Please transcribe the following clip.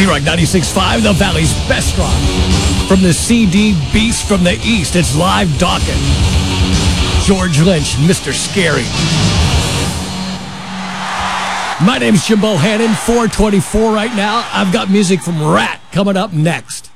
Z-Rock 96.5, the Valley's best rock. From the CD Beast from the East, it's live Dokken. George Lynch, Mr. Scary. My name's Jim Bohannon, 424 right now. I've got music from Rat coming up next.